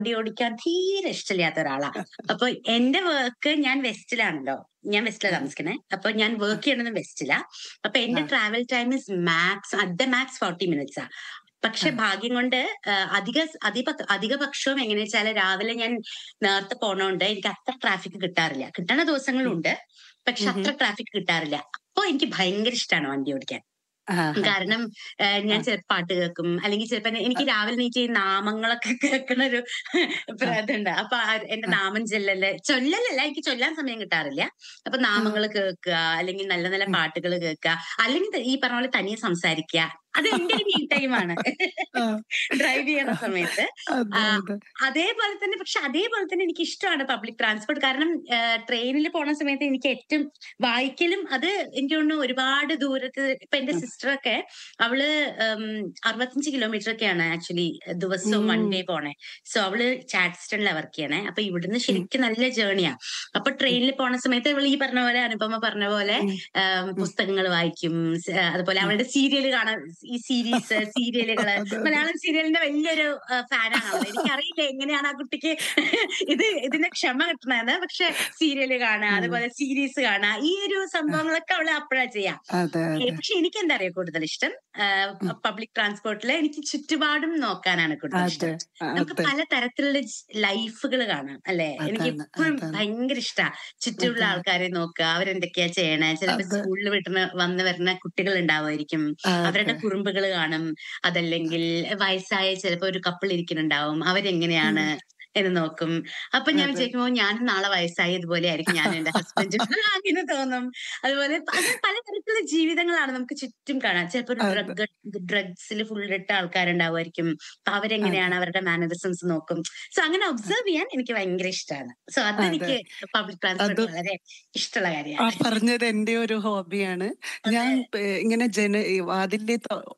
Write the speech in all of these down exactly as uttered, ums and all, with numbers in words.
വണ്ടി ഓടിക്കാൻ തീരെ ഇഷ്ടമില്ലാത്ത ഒരാളാ. അപ്പൊ എന്റെ വർക്ക് ഞാൻ വെസ്റ്റിലാണല്ലോ. ഞാൻ വെസ്റ്റിലാ ആ, താമസിക്കണേ. അപ്പൊ ഞാൻ ആ, വർക്ക് ചെയ്യണത് വെസ്റ്റിലാ. അപ്പൊ ആ, എന്റെ travel time is max at the max forty മിനിറ്റ്സാ. ആ, പക്ഷെ ഭാഗ്യം കൊണ്ട് ആ, അധിക അധിക അധിക പക്ഷവും എങ്ങനെയാ വെച്ചാല് രാവിലെ ഞാൻ നേരത്തെ പോണോണ്ട് എനിക്ക് അത്ര ട്രാഫിക് കിട്ടാറില്ല. കിട്ടണ ഉം, ദിവസങ്ങളുണ്ട്. പക്ഷെ ഉം, അത്ര ട്രാഫിക് കിട്ടാറില്ല. അപ്പൊ എനിക്ക് ഭയങ്കര ഇഷ്ടമാണ് വണ്ടി ഓടിക്കാൻ. ആ, ആ, കാരണം ഏഹ് ആ, ഞാൻ ചിലപ്പോ പാട്ട് കേൾക്കും. അല്ലെങ്കിൽ ചിലപ്പോ എനിക്ക് രാവിലെ എണീറ്റ് ഈ നാമങ്ങളൊക്കെ കേൾക്കണ ഒരു ആ, ഇതുണ്ട്. അപ്പൊ ആ എന്റെ ആ, നാമം ചെല്ലല് ചൊല്ലലല്ല, എനിക്ക് ചൊല്ലാൻ സമയം കിട്ടാറില്ല. അപ്പൊ ആ, നാമങ്ങൾ കേൾക്കുക, അല്ലെങ്കിൽ നല്ല നല്ല ഉം, പാട്ടുകൾ കേൾക്കുക, അല്ലെങ്കിൽ ഈ പറഞ്ഞ പോലെ തനിയെ സംസാരിക്കുക. അത് എന്റെ ഒരു മീ ടൈം ആണ്. ആ, ഡ്രൈവ് ചെയ്യണ സമയത്ത്. ആ, അതെ അതെ അതേപോലെ തന്നെ പക്ഷെ അതേപോലെ തന്നെ എനിക്ക് ഇഷ്ടമാണ് പബ്ലിക് ട്രാൻസ്പോർട്ട്. കാരണം ട്രെയിനിൽ പോണ സമയത്ത് എനിക്ക് ഏറ്റവും വായിക്കലും അത് എനിക്ക് തോന്നുന്നു ഒരുപാട് ദൂരത്ത് ഇപ്പൊ എന്റെ ഉം, സിസ്റ്ററൊക്കെ അവള് ഉം, അറുപത്തഞ്ച് കിലോമീറ്റർ ഒക്കെയാണ് ആക്ച്വലി ദിവസവും വൺ ഉം, ഡേ പോണേ. സോ അവള് ചാറ്റ്സ്റ്റണിലാണ് വർക്ക് ചെയ്യണേ. അപ്പൊ ഇവിടുന്ന് ഉം, ശരിക്കും നല്ല ജേർണിയാ. അപ്പൊ ഉം, ട്രെയിനിൽ പോണ സമയത്ത് ഇവള് ഈ പറഞ്ഞ പോലെ അനുപമ പറഞ്ഞ പോലെ ഉം, ഉം, പുസ്തകങ്ങൾ വായിക്കും. സ് അതുപോലെ ഉം. അവളുടെ സീരിയൽ കാണാൻ, ഈ സീരീസ് സീരിയലുകള് അതെ അതെ മലയാളം സീരിയലിന്റെ വലിയൊരു ഫാനാണ് അവള്. എനിക്കറിയില്ല എങ്ങനെയാണ് ആ കുട്ടിക്ക് ഇത് ഇതിന്റെ ക്ഷമ കിട്ടണത്. പക്ഷെ സീരിയല് കാണുക, ഉം, അതുപോലെ സീരീസ് കാണുക, ഈ ഒരു ആ, സംഭവങ്ങളൊക്കെ അവള് അപ്പോഴാ ചെയ്യാം. അതെ ഏ, അതെ പക്ഷെ എനിക്ക് എന്താ അറിയാം കൂടുതൽ ഇഷ്ടം ഉം, പബ്ലിക് ട്രാൻസ്പോർട്ടില് എനിക്ക് ചുറ്റുപാടും നോക്കാനാണ് കൂടുതൽ ഇഷ്ടം. അതെ നമുക്ക് അതെ പല തരത്തിലുള്ള ലൈഫുകൾ കാണാം അല്ലെ. എനിക്ക് അതാണ് എപ്പോഴും അതാണ് ഭയങ്കര ഇഷ്ടാ ചുറ്റുമുള്ള അതാണ് ആൾക്കാരെ നോക്കുക, അവരെന്തൊക്കെയാ ചെയ്യണേ. ചിലപ്പോ അതെ സ്കൂളിൽ വിട്ടുന്ന വന്ന് വരുന്ന കുട്ടികൾ ഉണ്ടാവുമായിരിക്കും, അതെ അവരുടെ കുറുമ്പുകൾ കാണും. അതല്ലെങ്കിൽ വയസ്സായ ചിലപ്പോ ഒരു കപ്പിൾ ഇരിക്കുന്നുണ്ടാവും, ഉം, അവരെങ്ങനെയാണ് എന്ന് നോക്കും. അപ്പൊ ഞാൻ അതെ വിചാരിക്കുമ്പോ ഞാനും നാളെ വയസ്സായി ഇതുപോലെ ആയിരിക്കും ഞാനും എന്റെ ഹസ്ബൻഡും അങ്ങനെ തോന്നും. അതുപോലെ പ- അങ്ങനെ പലതരത്തിലുള്ള ജീവിതങ്ങളാണ് നമുക്ക് ചുറ്റും കാണാം. ചിലപ്പോ ഒരു അതെ ഡ്രഗ് ഡ്രഗ്സിൽ ഫുൾ ഇട്ട ആൾക്കാരുണ്ടാവുമായിരിക്കും. അപ്പൊ അതെ അവരെങ്ങനെയാണ് അവരുടെ മാനറിസംസ് നോക്കും. സോ അങ്ങനെ ഒബ്സർവ് ചെയ്യാൻ എനിക്ക് ഭയങ്കര ഇഷ്ടമാണ്. സോ അതെ അതെനിക്ക് പബ്ലിക് ട്രാൻസ്പോർട്ട് അത് വളരെ ഇഷ്ടമുള്ള ആ കാര്യമാണ്. പറഞ്ഞത് എന്റെ ഒരു ഹോബിയാണ്. അതെ. ഞാൻ പ- ഇങ്ങനെ ജന ഈ വാതിലിലെ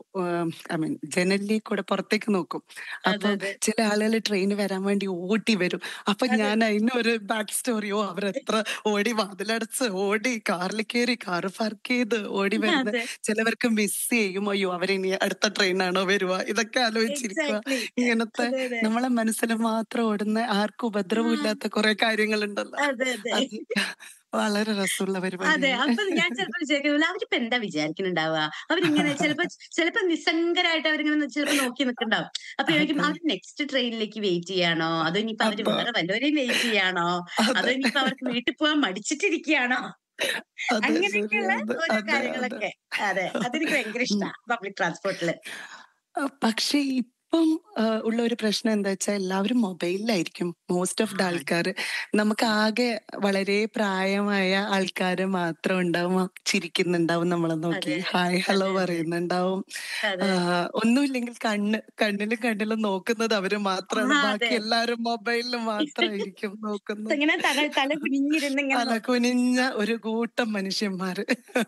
ഐ മീൻ ജനലിൽ കൂടെ പുറത്തേക്ക് നോക്കും. അതെ. അപ്പൊ അതെ. ചില ആളുകൾ ട്രെയിൻ വരാൻ വേണ്ടി ഓടി വരും. അപ്പൊ അതെ. ഞാൻ അതിന് ഒരു ബാക്ക് സ്റ്റോറിയോ അവരെത്ര ഓടി വാതിലടച്ച് ഓടി കാറിൽ കയറി കാറ് പാർക്ക് ചെയ്ത് ഓടി വരുന്ന അതെ. ചിലവർക്ക് മിസ് ചെയ്യും. അയ്യോ അവരിനി അടുത്ത ട്രെയിനാണോ വരുക, ഇതൊക്കെ ആലോചിച്ചിരിക്കുക. എക്സാക്ട്ലി. ഇങ്ങനത്തെ അതെ. അതെ. നമ്മളെ മനസ്സിൽ മാത്രം ഓടുന്ന ആർക്കും ഉപദ്രവം ആ, ഇല്ലാത്ത കുറെ കാര്യങ്ങളുണ്ടല്ലോ. അതെ. അതെ. അത് വളരെ രസമുള്ള അതെ. പരിപാടിയാണ്. അപ്പൊ ഞാൻ ചിലപ്പോ വിചാരിക്കുന്നത് അവരിപ്പോ എന്താ വിചാരിക്കുന്നുണ്ടാവുക? അവരിങ്ങനെ ചിലപ്പോ ചിലപ്പോ നിസ്സംഗരായിട്ട് അവരിങ്ങനെ ചിലപ്പോ നോക്കി നിൽക്കുന്നുണ്ടാവും. അപ്പൊ ചോദിക്കും അതെ അവർ നെക്സ്റ്റ് ട്രെയിനിലേക്ക് വെയിറ്റ് ചെയ്യാണോ? അതോ ഇനിയിപ്പോ അവര് അതെ വേറെ വല്ലവരെയും വെയിറ്റ് ചെയ്യാണോ? അതോ അതെ ഇനിയിപ്പോ അവർക്ക് വീട്ടിൽ പോകാൻ മടിച്ചിട്ടിരിക്കുകയാണോ? അതെ അങ്ങനെയൊക്കെയുള്ള ശരിയാണ്. ഓരോ അതെ അതെ കാര്യങ്ങളൊക്കെ. അതെ. അതെനിക്ക് ഭയങ്കര ഉം. ഇഷ്ടാ പബ്ലിക് ട്രാൻസ്പോർട്ടില്. ആ, പക്ഷേ ഇപ്പം ആ, ഉള്ള ഒരു പ്രശ്നം എന്താ വെച്ചാൽ എല്ലാവരും മൊബൈലിലായിരിക്കും മോസ്റ്റ് ഓഫ് ദ ആ, ആൾക്കാർ. നമുക്ക് ആകെ വളരെ പ്രായമായ ആൾക്കാര് മാത്രം ഉണ്ടാവും, ആ, ചിരിക്കുന്നുണ്ടാവും നമ്മളെ നോക്കി അതെ. ഹായ് ഹലോ അതെ. അതെ. പറയുന്നുണ്ടാവും. ആ, അതെ. ഒന്നുമില്ലെങ്കിൽ കണ്ണ് കണ്ണിലും കണ്ണിലും നോക്കുന്നത് അവര് ആ, മാത്രമാണ്. അതെ. ബാക്കി എല്ലാരും മൊബൈലിൽ മാത്രമായിരിക്കും നോക്കുന്നത്. ഇങ്ങനെ തല തല കുനിഞ്ഞിരുന്ന് ഇങ്ങനെ തല നോക്കും. കുനിഞ്ഞ ഒരു കൂട്ടം മനുഷ്യന്മാര്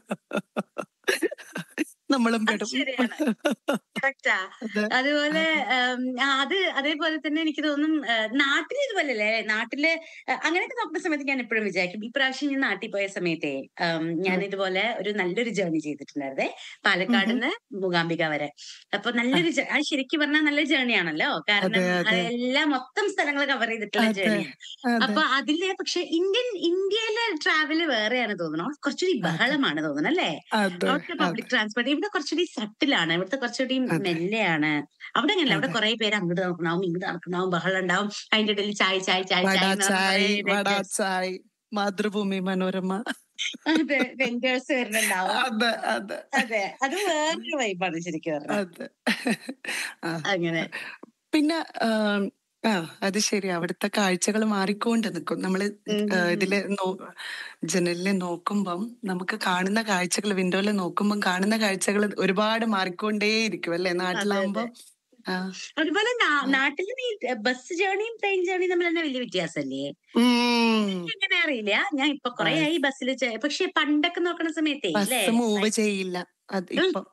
നമ്മളും അത് പെടും. ശരിയാണ്. കറക്റ്റാ. അതെ അതുപോലെ അതെ ഉം, ആ, അത് അതേപോലെ തന്നെ എനിക്ക് തോന്നും നാട്ടിൽ ഇതുപോലല്ലേ നാട്ടില് അഹ് അങ്ങനെയൊക്കെ നോക്കുന്ന സമയത്ത് ഞാൻ എപ്പോഴും വിചാരിക്കും ഇപ്രാവശ്യം ഞാൻ നാട്ടിൽ പോയ സമയത്തേ ഞാൻ ഉം, ഇതുപോലെ ഒരു നല്ലൊരു ജേർണി ചെയ്തിട്ടുണ്ടായിരുന്നേ, ഉം, പാലക്കാട് ഉം. നിന്ന് മൂകാംബിക വരെ. അപ്പൊ ആ, നല്ലൊരു ജേ- അത് ശരിക്കും പറഞ്ഞാൽ നല്ലൊരു ജേർണി ആണല്ലോ. അതെ കാരണം അതെ അഹ് എല്ലാ മൊത്തം സ്ഥലങ്ങൾ കവർ ചെയ്തിട്ടുള്ള അതെ ജേർണിയാണ്. അതെ അപ്പൊ അതിലെ പക്ഷെ ഇന്ത്യൻ ഇന്ത്യയിലെ ട്രാവല് വേറെയാണ് തോന്നുന്നു, കുറച്ചുകൂടി അതെ ബഹളമാണ് തോന്നുന്നു അല്ലേ. അതെ അവിടുത്തെ അതെ പബ്ലിക് ട്രാൻസ്പോർട്ട് ഇവിടെ കുറച്ചുകൂടി സട്ടിലാണ്, ഇവിടുത്തെ കുറച്ചുകൂടി അതെ മെല്ലെയാണ്. അവിടെ അങ്ങനെയല്ല, അവിടെ അതെ കുറെ പേര് അങ്ങോട്ട് നടക്കണാവും ഇങ്ങോട്ട് നടക്കണാവും, ബഹളം ഉണ്ടാവും. അതിന്റെ ഇടയിൽ ചായ് ചായ് ചായ് വട ചായ് എന്ന് പറഞ്ഞ കുറെ ചായ് വട വെൻഡേഴ്സ്. ചായ് മാതൃഭൂമി മനോരമ. അതെ, വെൻഡേഴ്സ് വരുന്നുണ്ടാവും. അതെ അതെ അതെ, അത് വേറൊരു വൈബാണ് ശരിക്കും പറഞ്ഞാൽ. അതെ ആ അങ്ങനെ. പിന്നെ ആം, ആ അത് ശരി. അവിടുത്തെ കാഴ്ചകൾ മാറിക്കൊണ്ട് നിൽക്കും. നമ്മള് ഉം ആ, ഉം ഉം. ഇതില് നോ ജനലില് നോക്കുമ്പം നമുക്ക് കാണുന്ന കാഴ്ചകൾ, വിൻഡോയില് നോക്കുമ്പം കാണുന്ന കാഴ്ചകൾ ഒരുപാട് മാറിക്കൊണ്ടേയിരിക്കും അല്ലെ അതെ. നാട്ടിലാവുമ്പോ. അതെ. ആ അതുപോലെ നാ- ആ. നാട്ടില് നീ ബസ് ജേർണിയും ട്രെയിൻ ജേർണിയും തമ്മിൽ തന്നെ വലിയ വ്യത്യാസമല്ലേ? ഉം. എങ്ങനെ അറിയില്ല. ഞാൻ ഇപ്പൊ കൊറേ ആയി ബസ് ബസ്സിൽ, പക്ഷെ പണ്ടൊക്കെ നോക്കണ സമയത്തേ അല്ലേ. ബസ് മൂവ് ചെയ്യില്ല. അത് ഇപ്പം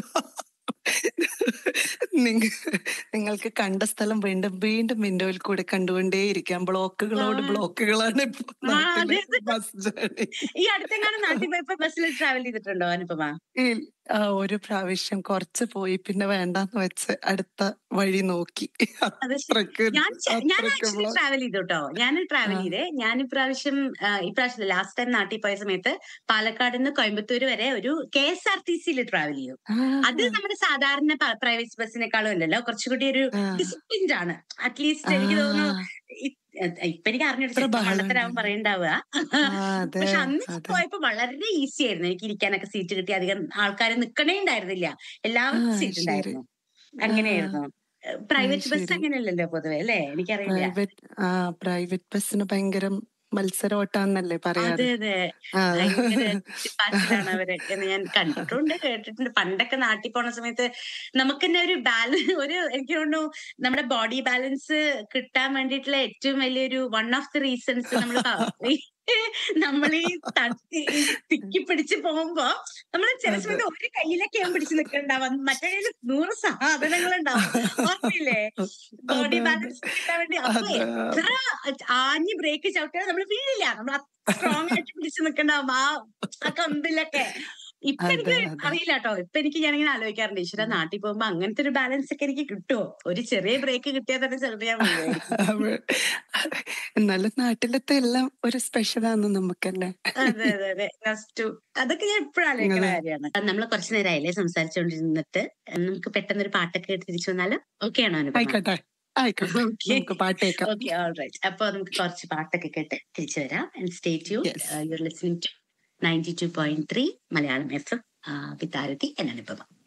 നിങ്ങ നിങ്ങൾക്ക് കണ്ട സ്ഥലം വീണ്ടും വീണ്ടും വിൻഡോയിൽ കൂടെ കണ്ടുകൊണ്ടേയിരിക്കാം. ബ്ലോക്കുകളോട് ആ, ബ്ലോക്കുകളാണ് ഇപ്പൊ ആ, നാട്ടില് അതെ. Bus journey. ഈ അടുത്തെങ്ങാനും നാട്ടിൽ പോയപ്പോ ബസ്സിൽ ട്രാവൽ ചെയ്തിട്ടുണ്ടോ അനുപമ? ആ ഒരു പ്രാവശ്യം കുറച്ച് പോയി പിന്നെ വേണ്ടാന്ന് വെച്ച് അടുത്ത വഴി നോക്കി. അത് ശരി. അത്രക്ക് ഞാൻ ചെ ഞാൻ അത്രക്ക് ആക്ച്വലി ബ്ലോക്ക്. ട്രാവൽ ചെയ്തു ട്ടോ. ഞാൻ ട്രാവൽ ആ. ചെയ്തേ. ഞാൻ ഇപ്രാവശ്യം ആഹ് ഇപ്രാവശ്യം ലാസ്റ്റ് ടൈം നാട്ടിൽ പോയ സമയത്ത് പാലക്കാട് നിന്ന് കോയമ്പത്തൂർ വരെ ഒരു കെഎസ്ആർടിസിയിൽ ട്രാവൽ ചെയ്തു. അത് ആ. നമ്മുടെ സാധാരണ പ പ്രൈവറ്റ് ബസ്സിനേക്കാളും അല്ലല്ലോ. കുറച്ചുകൂടി ഒരു ആ. ഡിസിപ്ലിൻഡ് ആണ്. അറ്റ്‌ലീസ്റ്റ് എനിക്ക് തോന്നുന്നു ആ. ഇ ഇപ്പൊ എനിക്ക് അറിഞ്ഞൂടാ ഇത്ര ചിലപ്പോ ബഹളം മണ്ടത്തരാവും ഉണ്ടായിരുന്നു. പറയണ്ടാവുക. ആ അതെ പക്ഷെ അന്ന് ഞാൻ അതെ. പോയപ്പോ വളരെ ഈസി ആയിരുന്നു. എനിക്ക് ഇരിക്കാനൊക്കെ സീറ്റ് കിട്ടി. അധികം ആൾക്കാര് നിക്കണേ ഉണ്ടായിരുന്നില്ല. ആ എല്ലാവർക്കും സീറ്റ് ശരി. ഉണ്ടായിരുന്നു. ആ. അങ്ങനെയായിരുന്നു. അത് പ്രൈവറ്റ് ബസ് ശരി. അങ്ങനെയല്ലല്ലോ പൊതുവെ അല്ലേ? എനിക്കറിയില്ല. പ്രൈവറ്റ് ആ പ്രൈവറ്റ് ബസ്സിന് ഭയങ്കര മത്സരോട്ടാന്നല്ലേ അതെ, പറയാറ്. അതെ. ആ. ഭയങ്കര കുത്തിപ്പാച്ചിലാണ് അവരൊക്കെ എന്ന് ഞാൻ കണ്ടിട്ടുണ്ട്, കേട്ടിട്ടുണ്ട്. പണ്ടൊക്കെ നാട്ടിൽ പോണ സമയത്ത് നമുക്കെന്നെ ഒരു ബാല ഒരു എനിക്ക് തോന്നുന്നു നമ്മുടെ ബോഡി ബാലൻസ് കിട്ടാൻ വേണ്ടിയിട്ടുള്ള ഏറ്റവും വലിയൊരു വൺ ഓഫ് ദി റീസൺസ് നമ്മള് പ ഈ നമ്മളീ തട്ടി ഈ തിക്കി പിടിച്ച് പോകുമ്പോ നമ്മള് ചില അതെ. സമയത്ത് ഒരു കയ്യിലൊക്കെയാവും പിടിച്ച് നിൽക്കണ്ടാവാ. മറ്റേ കയ്യില് നൂറ് സാധനങ്ങളുണ്ടാവും. ഓർമ്മയില്ലേ? ബോഡി അതെ അതെ. ബാലൻസ് കിട്ടാൻ വേണ്ടി അപ്പൊ അതെ. എത്ര ആഞ്ഞ് ബ്രേക്ക് ചവിട്ടിയാലും നമ്മള് വീഴില്ല. നമ്മൾ സ്ട്രോങ് ആയിട്ട് പിടിച്ച് നിൽക്കണ്ടാവും ആ ആ കമ്പിലൊക്കെ. ഇപ്പൊ എനിക്ക് അതെ അതെ. അറിയില്ലാട്ടോ. ഇപ്പൊ എനിക്ക് ഞാനിങ്ങനെ ആലോചിക്കാറുണ്ട്. ഈശ്വരാ ഉം. നാട്ടിൽ പോകുമ്പോ അങ്ങനത്തെ ഒരു ബാലൻസ് ഒക്കെ എനിക്ക് കിട്ടുവോ? ഒരു ചെറിയ ബ്രേക്ക് കിട്ടിയാൽ തന്നെ ചിലപ്പോ ഞാൻ വീഴുമായിരിക്കും. അവ- എന്നാലും നാട്ടിലത്തെ എല്ലാം ഒരു സ്പെഷ്യലാന്ന് നമുക്കല്ലേ. അതെ, അതെ, അതെ. നൊസ്റ്റു. അതൊക്കെ ഞാൻ എപ്പഴും ആലോചിക്കണ അതെ. കാര്യാണ്. നമ്മള് കുറച്ചു നേരമായില്ലേ സംസാരിച്ചുകൊണ്ടിരുന്നിട്ട്. നമുക്ക് പെട്ടെന്ന് ഒരു പാട്ടൊക്കെ കേട്ട് തിരിച്ചു വന്നാല് ഓക്കെ ആണോ അനുപമ? ആയിക്കോട്ടെ ആയിക്കോട്ടെ ഓക്കെ. നമുക്ക് പാട്ട് കേൾക്കാം. ഓക്കെ. ഓൾറൈറ്റ്. അപ്പൊ നമുക്ക് കുറച്ച് പാട്ടൊക്കെ കേട്ട് തിരിച്ചു വരാം. And stay tuned. Yes. You are listening to ninety two point three Malayalam F M with Aarathi and Anupama.